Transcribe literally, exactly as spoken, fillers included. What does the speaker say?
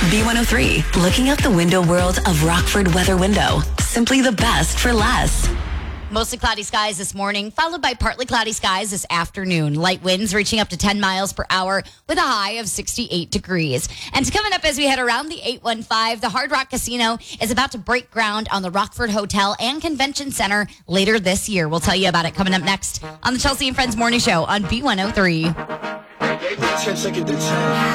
B one oh three, looking out the window world of Rockford Weather Window. Simply the best for less. Mostly cloudy skies this morning, followed by partly cloudy skies this afternoon. Light winds reaching up to ten miles per hour with a high of sixty-eight degrees. And coming up as we head around the eight one five, the Hard Rock Casino is about to break ground on the Rockford Hotel and Convention Center later this year. We'll tell you about it coming up next on the Chelsea and Friends Morning Show on B one oh three.